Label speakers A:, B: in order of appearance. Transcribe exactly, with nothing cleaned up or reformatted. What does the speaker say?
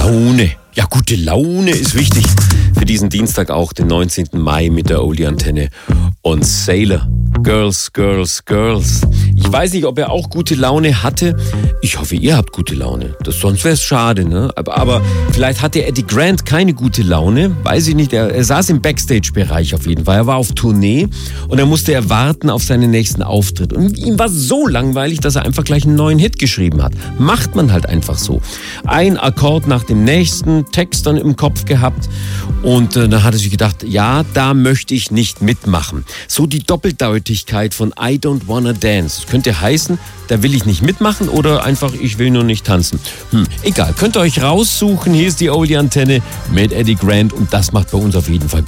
A: Laune. Ja, gute Laune ist wichtig für diesen Dienstag auch, den neunzehnten Mai mit der Oldie-Antenne und Sailor. Girls, Girls, Girls. Ich weiß nicht, ob er auch gute Laune hatte. Ich hoffe, ihr habt gute Laune. Das, sonst wäre es schade, ne? Aber, aber vielleicht hatte Eddie Grant keine gute Laune. Weiß ich nicht. Er, er saß im Backstage-Bereich auf jeden Fall. Er war auf Tournee und er musste er warten auf seinen nächsten Auftritt. Und ihm war so langweilig, dass er einfach gleich einen neuen Hit geschrieben hat. Macht man halt einfach so. Ein Akkord nach dem nächsten, Text dann im Kopf gehabt. Und äh, dann hat er sich gedacht, ja, da möchte ich nicht mitmachen. So die Doppeldeutigkeit von I Don't Wanna Dance. Das könnte heißen, da will ich nicht mitmachen oder einfach, ich will nur nicht tanzen. Hm, egal, könnt ihr euch raussuchen. Hier ist die Oldie-Antenne mit Eddie Grant und das macht bei uns auf jeden Fall gut.